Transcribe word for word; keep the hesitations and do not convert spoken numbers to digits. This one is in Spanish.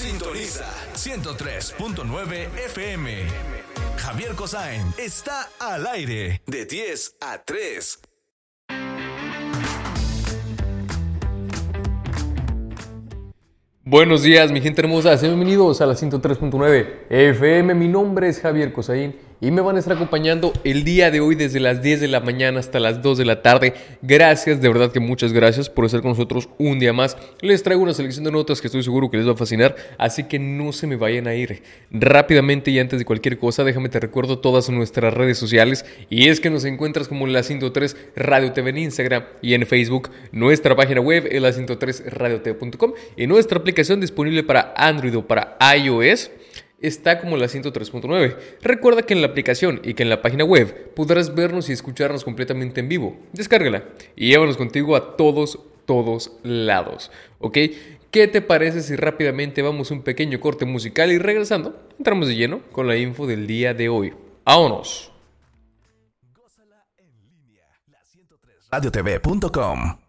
Sintoniza ciento tres punto nueve F M. Javier Cosain está al aire de diez a tres. Buenos días, mi gente hermosa, sean bienvenidos a la ciento tres punto nueve F M. Mi nombre es Javier Cosain y me van a estar acompañando el día de hoy desde las diez de la mañana hasta las dos de la tarde. Gracias, de verdad que muchas gracias por estar con nosotros un día más. Les traigo una selección de notas que estoy seguro que les va a fascinar, así que no se me vayan a ir. Rápidamente y antes de cualquier cosa, déjame te recuerdo todas nuestras redes sociales, y es que nos encuentras como la ciento tres Radio T V en Instagram y en Facebook. Nuestra página web es la ciento tres radio t v punto com y nuestra aplicación disponible para Android o para iOS está como la ciento tres punto nueve. Recuerda que en la aplicación y que en la página web podrás vernos y escucharnos completamente en vivo. Descárgala y llévanos contigo a todos, todos lados, ¿ok? ¿Qué te parece si rápidamente vamos a un pequeño corte musical y regresando entramos de lleno con la info del día de hoy? ¡Vámonos! Gózala en línea, la ciento tres radio t v punto com.